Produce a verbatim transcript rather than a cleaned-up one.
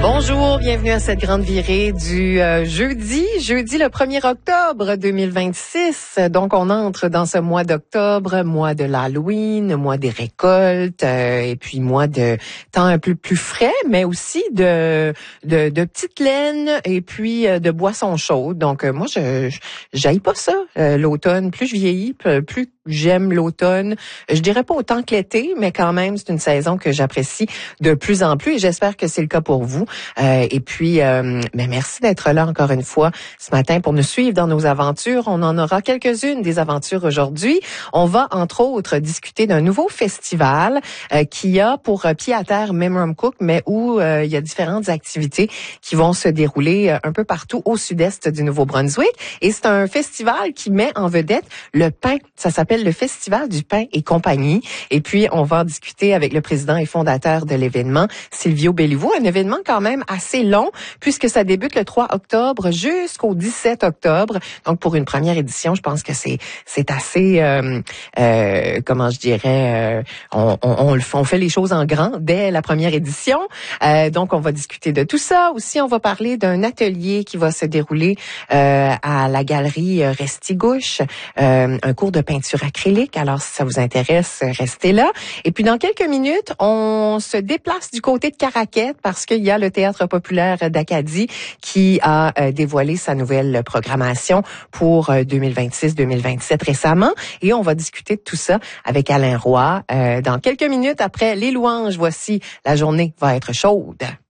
Bonjour, bienvenue à cette grande virée du euh, jeudi, jeudi le premier octobre deux mille vingt-six. Donc, on entre dans ce mois d'octobre, mois de l'Halloween, mois des récoltes, euh, et puis mois de temps un peu plus frais, mais aussi de de, de petites laines et puis euh, de boissons chaudes. Donc, euh, moi, je j'haïs pas ça, euh, l'automne. Plus je vieillis, plus j'aime l'automne. Je dirais pas autant que l'été, mais quand même, c'est une saison que j'apprécie de plus en plus et j'espère que c'est le cas pour vous. Euh, et puis, euh, ben merci d'être là encore une fois ce matin pour nous suivre dans nos aventures. On en aura quelques-unes des aventures aujourd'hui. On va, entre autres, discuter d'un nouveau festival euh, qui a pour pied à terre Memram Cook, mais où euh, il y a différentes activités qui vont se dérouler euh, un peu partout au sud-est du Nouveau-Brunswick. Et c'est un festival qui met en vedette le pain. Ça s'appelle le Festival du pain et compagnie. Et puis, on va en discuter avec le président et fondateur de l'événement, Silvio Béliveau. Un événement quand même assez long, puisque ça débute le trois octobre jusqu'au dix-sept octobre. Donc, pour une première édition, je pense que c'est c'est assez, euh, euh, comment je dirais, euh, on, on, on, on fait les choses en grand dès la première édition. Euh, donc, on va discuter de tout ça. Aussi, on va parler d'un atelier qui va se dérouler euh, à la galerie Restigouche, euh, un cours de peinture acrylique. Alors, si ça vous intéresse, restez là. Et puis, dans quelques minutes, on se déplace du côté de Caraquette parce qu'il y a le Théâtre populaire d'Acadie qui a euh, dévoilé sa nouvelle programmation pour euh, deux mille vingt-six deux mille vingt-sept récemment. Et on va discuter de tout ça avec Alain Roy euh, dans quelques minutes après les louanges. Voici, la journée va être chaude.